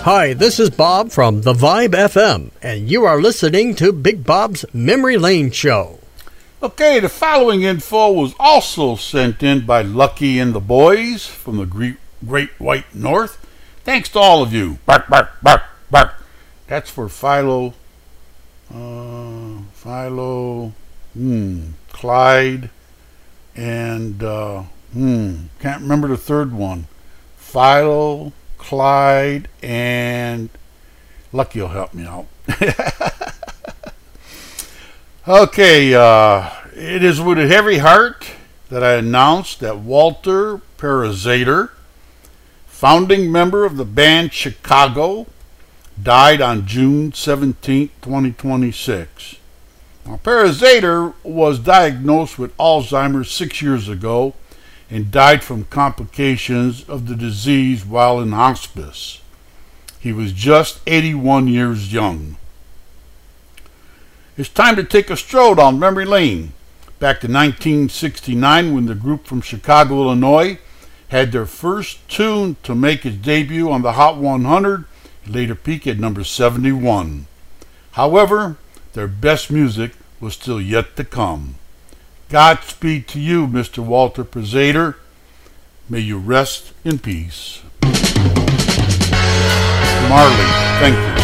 Hi, this is Bob from The Vibe FM, and you are listening to Big Bob's Memory Lane Show. Okay, the following info was also sent in by Lucky and the boys from the Great White North. Thanks to all of you. Bark, bark, bark, bark. That's for Philo, Clyde, and can't remember the third one. Philo, Clyde, and Lucky will help me out. Okay, it is with a heavy heart that I announce that Walter Parazater, founding member of the band Chicago, died on June 17, 2026. Now, Parazater was diagnosed with Alzheimer's 6 years ago and died from complications of the disease while in hospice. He was just 81 years young. It's time to take a stroll down memory lane, back to 1969 when the group from Chicago, Illinois had their first tune to make its debut on the Hot 100, and later peak at number 71. However, their best music was still yet to come. Godspeed to you, Mr. Walter Parazater. May you rest in peace. Marley, thank you.